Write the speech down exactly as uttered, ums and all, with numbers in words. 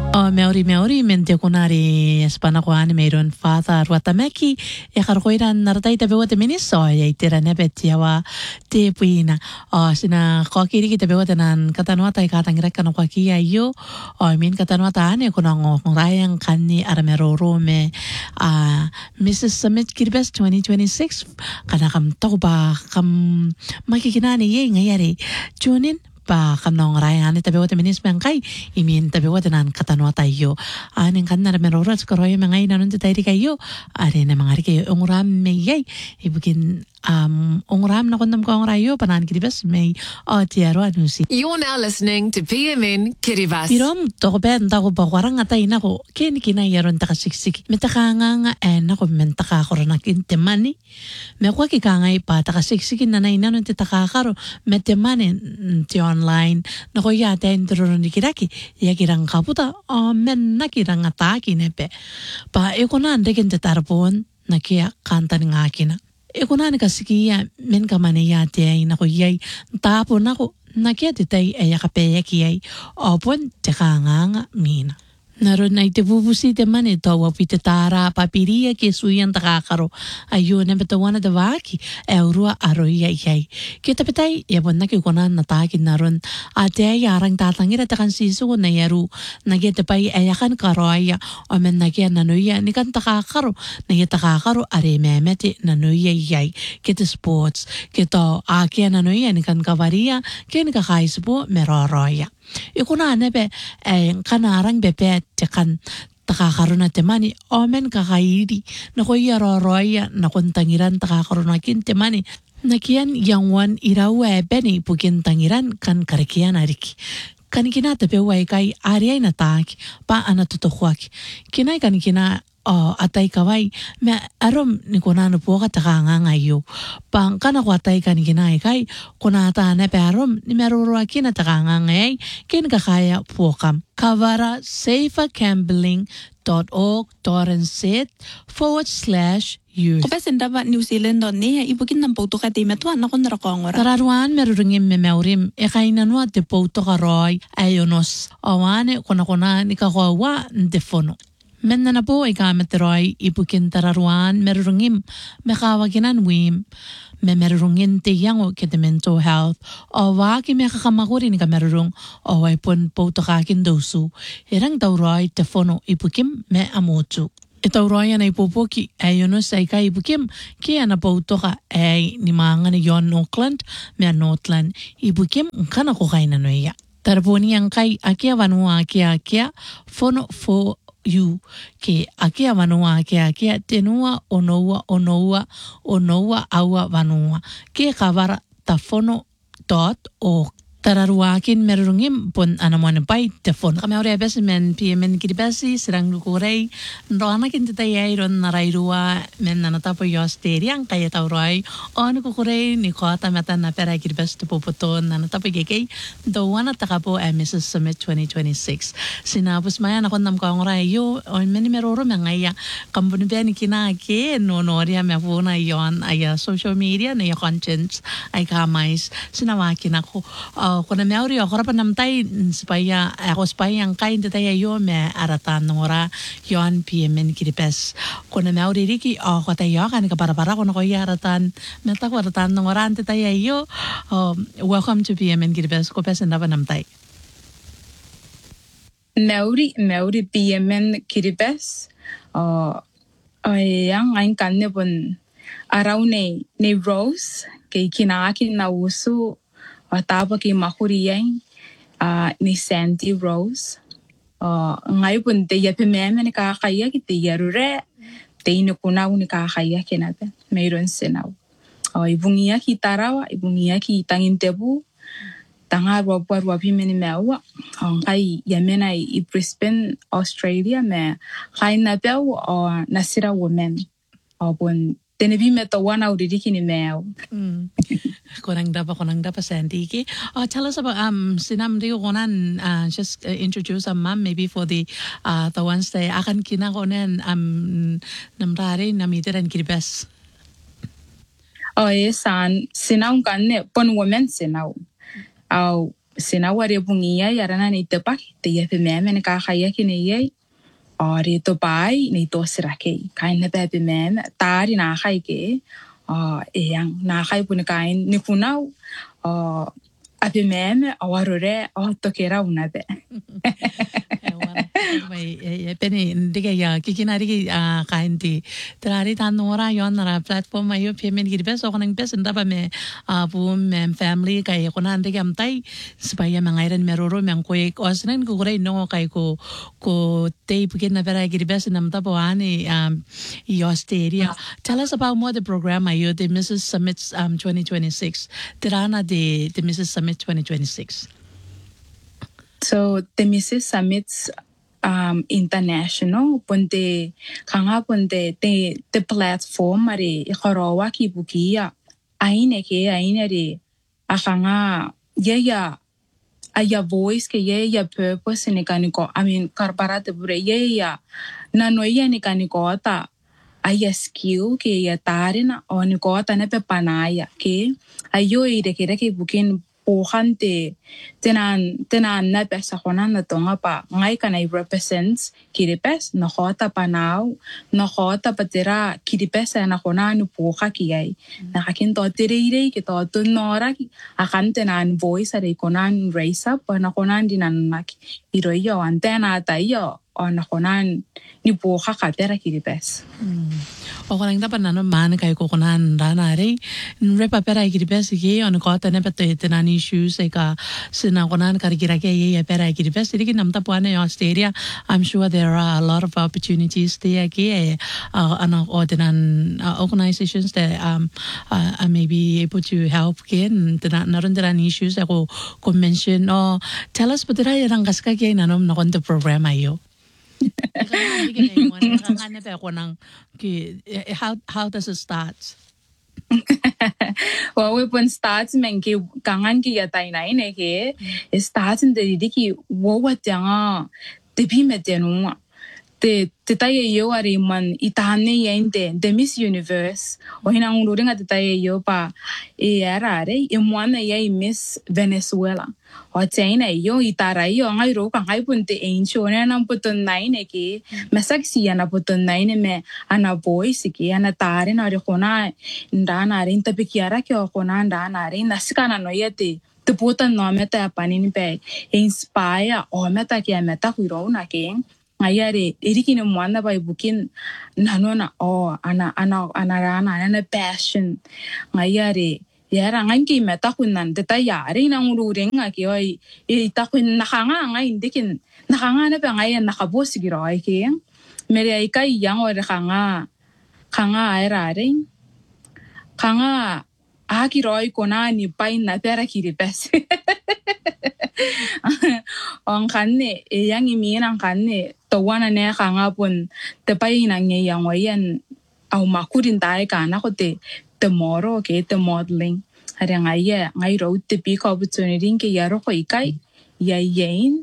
O meori meori mente kunari espana ko ani meron father watameki e karkoiran nartai tabe wate miniso e tira nebeti awa te puina o sina kokiri ki tabe wate nan katanwata i katangira kano kwaki ayo o min katanwata ane kuna ngorayang kani aramero rome a Missus Summit Kiribes twenty twenty-six kana kam takuba kam makikinani ye ngayari tunin pa kanong raya ani tabi wate minis mangkay imin tabi wate nan katanwa tayo aning kan na merorat koroy mangay nanon tayo kayo are na mga kayo unguram mayay ibukin um unguram na kundam ko rayo panan Kiribes may o tiaro anusi. You're now listening to P M N Kiribes. Pirom to ko ben ta ko ba warang atay nako ken kinayaron ta kasiksik metakanga nga en nako mentaka koronak intemani me ko kikangay pa ta kasiksikin na nainanon ti takakaro metemani ti online na ko yata intro ni kiraki ya kirang kaputa o men na kirang ataki nepe pa ekonan degen te tarpon na kia kanta ng akina ekonan kasikiya men kamane yate ay na ko yay tapo na ko na kia titay ay akapeya kiyay opon te kanganga mina naron na itibubusi te man ito wapite tara papiria ke suyan takakaro ayun na betawana da waki eurua aroy yay yay kita petay yabon na kikonan na takin naron ate ay arang tatangira takan siso na yaru nagyete pay ayakan karoya o men nagya nanuya ni kan takakaro nagya takakaro are memete nanuya yay kita sports kita akia nanuya ni kan kavaria ken kakaisbo meroroya ikuna nebe eh kanarang bebe tekan takakaroon na temani omen kakairi na ko yaroroya na kontangiran takakaroon na kintemani nakian yangwan irawe beni pukin tangiran kan karakian ariki kan kina tabe wai kai ariay na tak pa ana tutukwak kinay kan kina o atay kawai me arom ni kunano po ka takanga ngayo pang kana ko atay kan kinay kai kunata na perom ni meruro kina takanga ngay kin kakaya po kam kavara safeacambling.org.nz forward slash youth. Ko pesen dapat New Zealand on ne ibukin ng pauto ka timet wa nakon rakongora. Tararuan merurungim memeurim e kainan wa te pauto ka roy ayonos awane kuna kuna ni kakwa ndefono. Men na po ay kameteroy ibukin tararuan merurungim mekawaginan wim me merurungin te yango kete mental health o waki me kakamakurin ka merurung o ay pon pauto kakin dosu irang tauroy tefono ibukim me amotu. Ito roya na ipupuki ay yun sa ika ibukim kaya na pauto ka ay ni mga na yon Auckland me Northland ibukim ka na kukay na noya. Tarponi ang kay akia vanua akia akia fono fo you ke akia vanua akia akia tenua onoua onoua onoua aua vanua ke kavara tafono dot org. Tararuakin merungim pun anamuan pai telefon kami ora bes men P M N Kiribesi serang lukurai ndona kin tatay ron narairua men nanata po yo steriang kaya taurai on kukurai ni kota mata na pera Kiribes to puputon nanata po gekay dowana takapo ay Missus Summit twenty twenty-six sinapos maya nakon nam ko ngorai yo on men meroro mangaya kampuni ben kinake no noria me puna yon ay social media na content ay kamais sinawakin ako Uh, kuna meori ako rapan namtay supaya ako supaya ang kain tatay yo me aratan ngora yon P M N Kiribes kuna meori riki ako tayo kan ka para para kuna ko yaratan meta ko aratan ngora tatay yo welcome to P M N Kiribes ko pesen dapat namtay meori meori P M N Kiribes uh ay ang ain kanne pun araw ne ne Rose kay kinakin na uso Watapa ki mahuriyan uh, ni Sandy Rose. Uh, ngayon po, te yape meme ni kakaya ki te yarure, te inukunaw ni kakaya kinate. Mayroon sinaw. Uh, ibungiya ki tarawa, ibungiya ki tangin tebu, tanga wapwa wapi meni mewa. Uh, kay yamena i Brisbane, Australia, me kay na pew o nasira women. Uh, bon, tenebi meto wana uririki ni mewa. Mm. Konang dapa konang dapa Sandy ki. Uh, tell us about um sinam rio konan uh, just uh, introduce a mom maybe for the uh the ones that akan kina konan um namrare namitiran Kiribes. Oh yes, san sinaw kanne pon women sinaw. Aw sina wari bungia yarana ni te paki te ia pe meme ne ka kaya ki ne ye o re to pai nei to sirake kain ne pe meme tari na kai ke o e yang na kai pun kain ni funau o ape meme o warore o to kera una de e pene diga ya kikina rigi a kainti trari tanora yon na platform ayo payment giri bes o kanang bes ndaba me a boom mem family kai ko nan diga amtai spaya mangairan meroro mang ko ek osnen ko gure no kai ko ko te pukin na vera giri bes nam tabo ani um yosteria. Tell us about more the program ayo the Missus Summits um twenty twenty-six tirana de the Missus Summit twenty twenty-six. So the Missus Summits um international ponte kanga ponte te te platform mari ikorowa ki bukia aine ke aine re akanga ye ya aya voice ke ye ya purpose ne kaniko I mean karbarate bure ye ya na no ye ne kaniko ta aya skill ke ya tarina oni ko ta ne pe panaya ke ayo ire ke ke bukin pohante tenan tenan na pesa konan na tonga pa ngai kana represents kiripes no hota panau no hota patera kiripes na konan poha kiyai na kakin to tirire ki to tunora ki akan tenan voice are konan raise up na konan dinan nak iroyo antena tayo o na konan ni poha katera kiripes o kanang dapat nano man kai ko konan rana re repa pera kiripes ki on ko ta ne peto tenan issues eka sina konan kargira ke ye pera kiripes ri ki namta puane Australia. I'm sure there are a lot of opportunities there ke uh, ana ordinan uh, organizations that um uh, are maybe able to help ke tenan naron tenan issues ako convention or tell us patera yang kaska ke nanom na kon the program ayo. How how does it start? Well, we pun start men ki kangan ki ya tai nai ne ke start de di ki wo wa janga de bi me de no te te tai yo ari man itane yente de Miss Universe o hina un ringa te tai yo pa e era re e moana ye Miss Venezuela o tena yo itara yo ngai ro ka ngai pun te encho ne na putun nai ne ki mesak si ana putun nai ne me ana voice ki ana tare na re kona ndana re inta pikiara ki o kona ndana re nasikana no yete te putan no meta panin pe inspire o meta ki meta kuiro na ke ngayare erikine mwana ba ibukin nanona o ana ana ana ana ana passion ngayare yara ngangi meta kunan deta yare na ngururing ngaki oi ita kun nakanga ngai indikin nakanga na pa ngai nakabos giro ai ke mere ai kai yang ore kanga kanga airare kanga aki roi kona ni pain na pera kiripes ang kanne e yang imi nang kanne to wana ne kanga pun te pai nang nge yang wayan au makurin tai kana ko te tomorrow ke te modeling hari ngai ya ngai ro te big opportunity ke yaro ko ikai ya yen